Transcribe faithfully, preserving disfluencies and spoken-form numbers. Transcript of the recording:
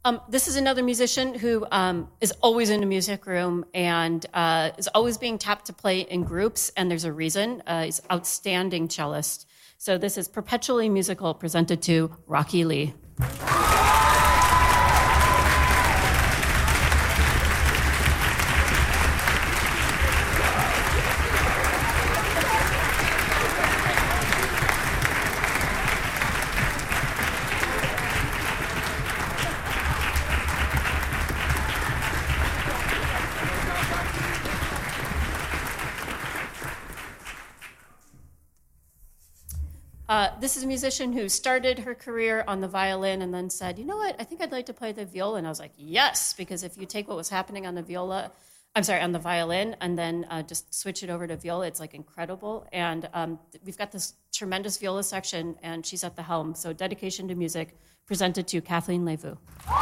Um, this is another musician who um, is always in a music room and uh, is always being tapped to play in groups, and there's a reason. Uh, he's an outstanding cellist. So this is Perpetually Musical, presented to Rocky Lee. Uh, this is a musician who started her career on the violin and then said, you know what, I think I'd like to play the viola. And I was like, yes, because if you take what was happening on the viola, I'm sorry, on the violin, and then uh, just switch it over to viola, it's like incredible. And um, we've got this tremendous viola section, and she's at the helm. So dedication to music, presented to Kathleen Levu.